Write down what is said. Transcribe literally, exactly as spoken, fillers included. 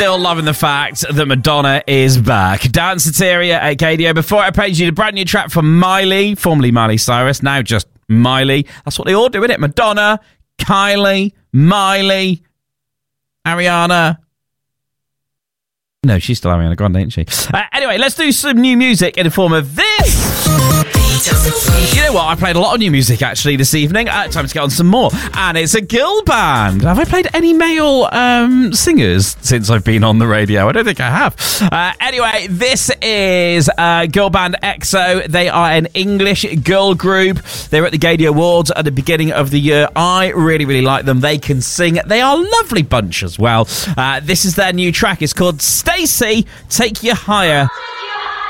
Still loving the fact that Madonna is back. Dan Soteria at Gadio. Before I played you the brand new track from Miley, formerly Miley Cyrus, now just Miley. That's what they all do, isn't it? Madonna, Kylie, Miley, Ariana. No, she's still Ariana Grande, ain't she? Uh, anyway, let's do some new music in the form of this. You know what? I played a lot of new music actually this evening. Uh, time to get on some more. And it's a girl band. Have I played any male um, singers since I've been on the radio? I don't think I have. Uh, anyway, this is uh, girl band X O. They are an English girl group. They were at the Gadio Awards at the beginning of the year. I really, really like them. They can sing. They are a lovely bunch as well. Uh, this is their new track. It's called Stacey, Take You Higher.